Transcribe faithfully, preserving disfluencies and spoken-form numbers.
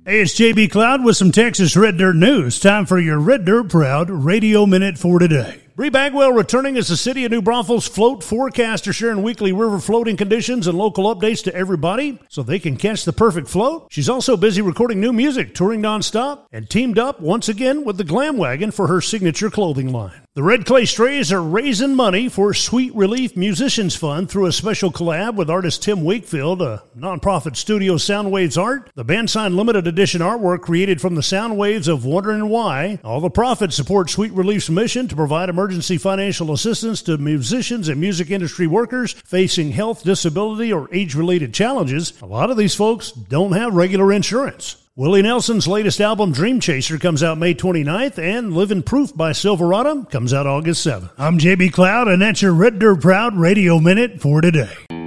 Hey, it's J B Cloud with some Texas Red Dirt news. Time for your Red Dirt Proud Radio Minute for today. Bree Bagwell returning as the City of New Braunfels float forecaster, sharing weekly river floating conditions and local updates to everybody so they can catch the perfect float. She's also busy recording new music, touring nonstop, and teamed up once again with the Glam Wagon for her signature clothing line. The Red Clay Strays are raising money for Sweet Relief Musicians Fund through a special collab with artist Tim Wakefield, a nonprofit studio Soundwaves Art. The band signed limited edition artwork created from the sound waves of Wondering Why. All the profits support Sweet Relief's mission to provide emergency financial assistance to musicians and music industry workers facing health, disability, or age-related challenges. A lot of these folks don't have regular insurance. Willie Nelson's latest album, Dream Chaser, comes out May twenty-ninth, and Living Proof by Silverado comes out August seventh. I'm J B Cloud, and that's your Red Dirt Proud Radio Minute for today.